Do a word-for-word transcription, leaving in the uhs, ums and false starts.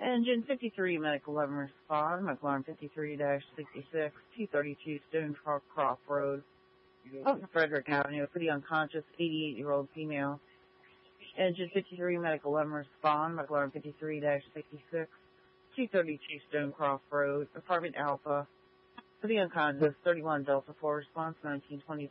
Engine fifty-three, Medical eleven respond. Medical Alarm fifty-three dash sixty-six, two thirty-two Stonecroft Road, Oak Frederick Avenue, for the unconscious eighty-eight-year-old female. Engine fifty-three, Medical eleven respond. Medical Alarm fifty-three dash sixty-six, two thirty-two Stonecroft Road, Apartment Alpha, for the unconscious thirty-one Delta four response nineteen twenty.